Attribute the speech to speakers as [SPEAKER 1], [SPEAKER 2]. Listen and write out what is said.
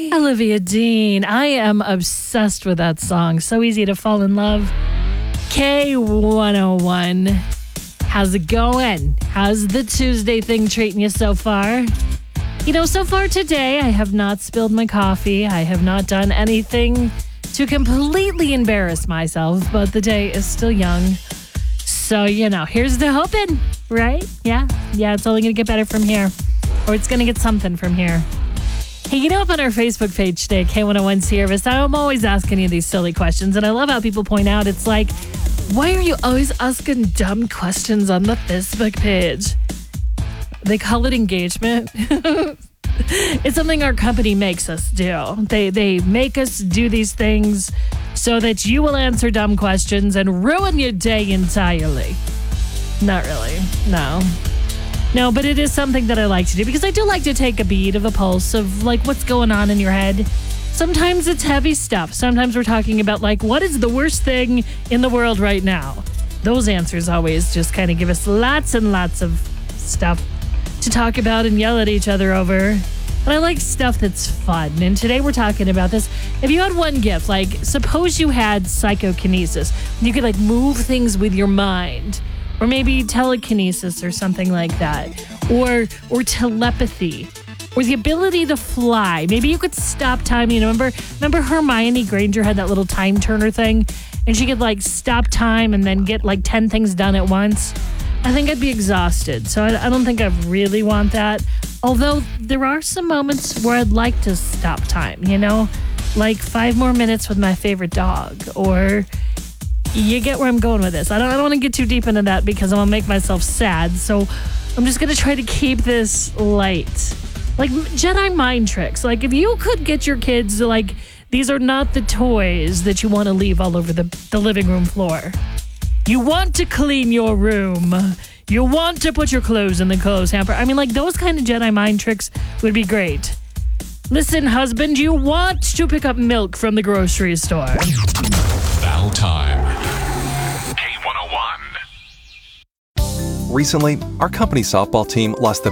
[SPEAKER 1] Olivia Dean. I am obsessed with that song. So easy to fall in love. K101. How's it going? How's the Tuesday thing treating you so far? You know, so far today, I have not spilled my coffee. I have not done anything to completely embarrass myself, but the day is still young. So, you know, here's the hoping, right? Yeah, it's only going to get better from here. Or it's going to get something from here. Hey, you know, up on our Facebook page today, K101 Service, I'm always asking you these silly questions, and I love how people point out, it's like, why are you always asking dumb questions on the Facebook page? They call it engagement. It's something our company makes us do. They make us do these things so that you will answer dumb questions and ruin your day entirely. Not really, no. No, but it is something that I like to do because I do like to take a beat of a pulse of like what's going on in your head. Sometimes it's heavy stuff. Sometimes we're talking about like what is the worst thing in the world right now. Those answers always just kind of give us lots and lots of stuff to talk about and yell at each other over. But I like stuff that's fun. And today we're talking about this. If you had one gift, like suppose you had psychokinesis, you could like move things with your mind. Or maybe telekinesis or something like that. Or telepathy. Or the ability to fly. Maybe you could stop time. You know, remember Hermione Granger had that little time turner thing? And she could like stop time and then get like 10 things done at once. I think I'd be exhausted. So I don't think I really want that. Although there are some moments where I'd like to stop time, you know? Like 5 more minutes with my favorite dog. Or... you get where I'm going with this. I don't want to get too deep into that because I'm going to make myself sad. So I'm just going to try to keep this light. Like Jedi mind tricks. Like if you could get your kids, like these are not the toys that you want to leave all over the living room floor. You want to clean your room. You want to put your clothes in the clothes hamper. I mean, like those kind of Jedi mind tricks would be great. Listen, husband, you want to pick up milk from the grocery store.
[SPEAKER 2] Battle time. K101.
[SPEAKER 3] Recently, our company softball team lost the